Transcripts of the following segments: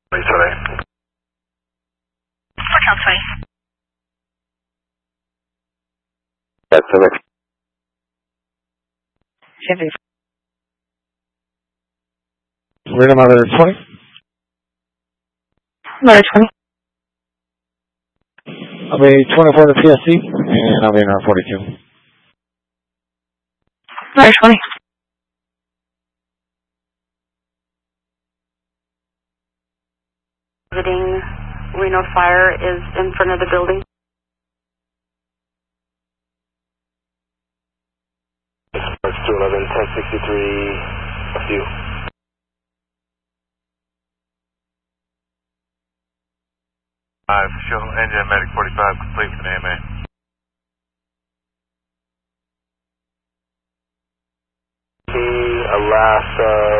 20. 4 20. That's the next. Chevy. Rhythm out of 20. Another 20. I'll be 24 to PSC, and I'll be in R42. Another 20. Visiting Reno Fire is in front of the building. Express 211, 1063, a few. 5, show engine medic 45 complete with an AMA. A last of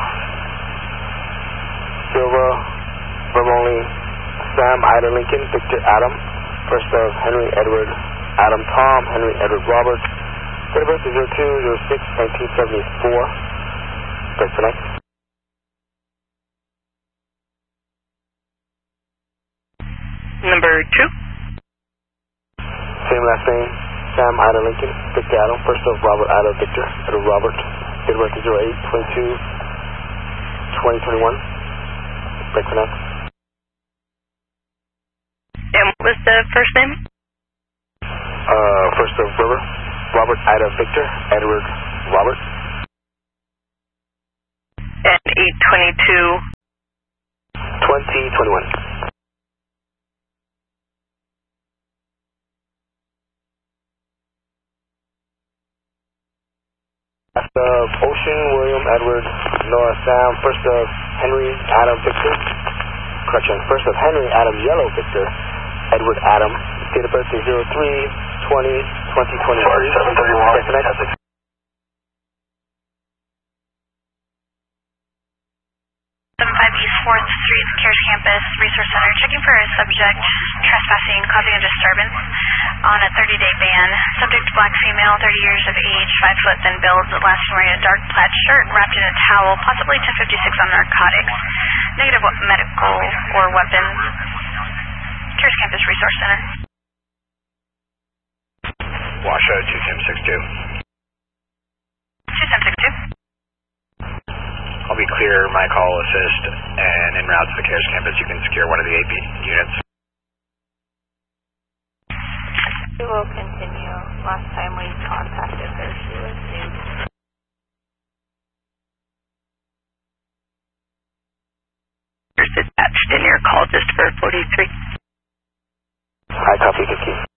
Silva, Vermont, Sam, Ida Lincoln, Victor Adam, first of Henry Edward Adam Tom, Henry Edward Robert, date of birth is 02/06/1974, break connect. Number 2. Same last name, Sam, Ida Lincoln, Victor Adam, first of Robert Ida Victor, Edward Robert, date of birth is 08/22/2021, break connect. And what was the first name? First of River, Robert Ida Victor, Edward Robert. And 8/22. 2021. Last of Ocean, William, Edward, Noah, Sam, first of Henry, Adam, Victor. Correction, first of Henry, Adam, Yellow, Victor, Edward, Adam. Date of birth is 03/20/2021. 731. 75 East 4th Street, CARES Campus Resource Center, checking for a subject trespassing, causing a disturbance on a 30-day ban. Subject black female, 30 years of age, 5 foot, thin build, last wearing a dark plaid shirt wrapped in a towel, possibly 1056 on narcotics. Negative medical or weapons. CARES Campus Resource Center. Washoe 2762. 2762. I'll be clear, my call assist, and en route to the CARES campus, you can secure one of the AP units. We will continue. Last time we contacted her, she was due. Dispatched in your call just for 43. I copy 50.